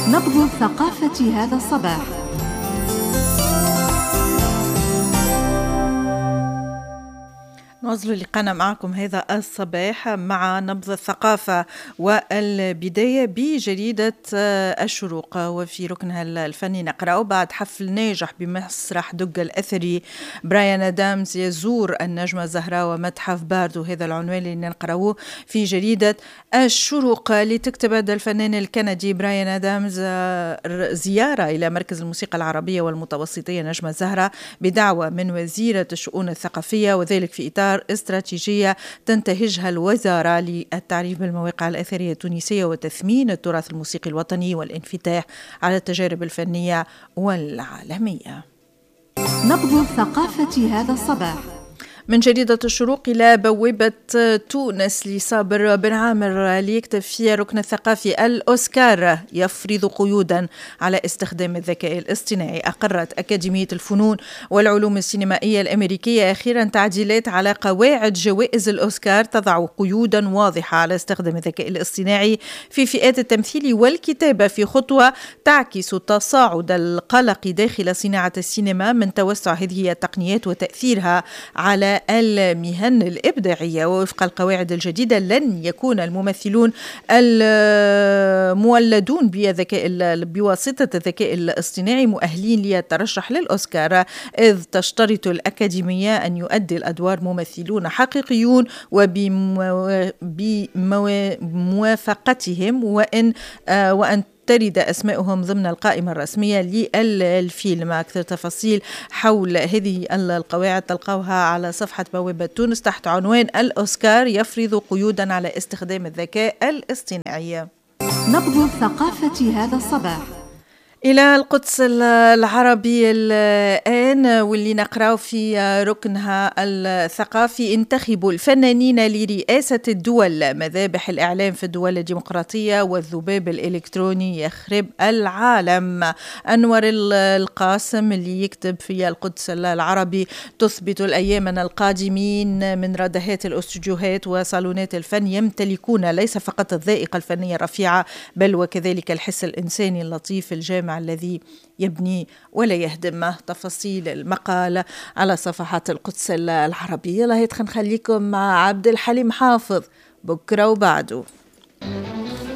نبض الثقافة هذا الصباح. نواصل لقاءنا معكم هذا الصباح مع نبض الثقافة، والبداية بجريدة الشروق، وفي ركنها الفني نقرأ: بعد حفل ناجح بمسرح دق الأثري براين آدامز يزور النجمة الزهراء ومتحف باردو. هذا العنوان اللي نقرأوه في جريدة الشروق. لتكتب الفنان الكندي براين آدامز زيارة إلى مركز الموسيقى العربية والمتوسطية نجمة الزهراء بدعوة من وزيرة الشؤون الثقافية، وذلك في إطار استراتيجية تنتهجها الوزارة للتعريف بالمواقع الأثرية التونسية وتثمين التراث الموسيقي الوطني والانفتاح على التجارب الفنية والعالمية. نبض الثقافة هذا الصباح. من جريدة الشروق إلى بوابة تونس لصابر بن عامر ليكتب في ركن الثقافي: الأوسكار يفرض قيودا على استخدام الذكاء الاصطناعي. أقرت أكاديمية الفنون والعلوم السينمائية الأمريكية أخيرا تعديلات على قواعد جوائز الأوسكار تضع قيودا واضحة على استخدام الذكاء الاصطناعي في فئات التمثيل والكتابة، في خطوة تعكس تصاعد القلق داخل صناعة السينما من توسع هذه التقنيات وتأثيرها على المهن الإبداعية. ووفق القواعد الجديدة لن يكون الممثلون المولدون بواسطة الذكاء الاصطناعي مؤهلين للترشح للأوسكار، إذ تشترط الأكاديمية أن يؤدي الأدوار ممثلون حقيقيون وبموافقتهم وأن ترد أسماءهم ضمن القائمة الرسمية للفيلم. أكثر تفاصيل حول هذه القواعد تلقوها على صفحة بوابة تونس تحت عنوان: الأوسكار يفرض قيودا على استخدام الذكاء الاصطناعي. نبض الثقافة هذا الصباح. إلى القدس العربي الآن، واللي نقرأ في ركنها الثقافي: انتخبوا الفنانين لرئاسة الدول، مذابح الإعلام في الدول الديمقراطية والذباب الإلكتروني يخرب العالم. أنور القاسم اللي يكتب في القدس العربي: تثبت الأيام أن القادمين من ردهات الاستوديوهات وصالونات الفن يمتلكون ليس فقط الذائقة الفنية الرفيعة بل وكذلك الحس الإنساني اللطيف الجامع الذي يبني ولا يهدم. تفاصيل المقال على صفحات القدس العربية. الله يتخن خليكم مع عبد الحليم حافظ بكرة وبعده.